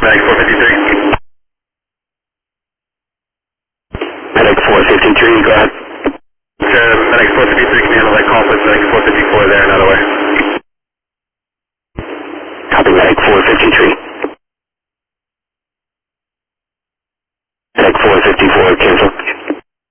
Medic 453. Medic 453, go ahead. Medic 453, can you handle that call, please? Medic 454 there,